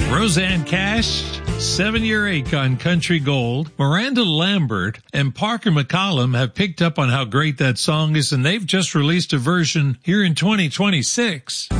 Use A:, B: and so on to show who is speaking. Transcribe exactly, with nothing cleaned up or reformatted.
A: Roseanne Cash, Seven Year Ache on Country Gold. Miranda Lambert and Parker McCollum have picked up on how great that song is, and they've just released a version here in twenty twenty-six.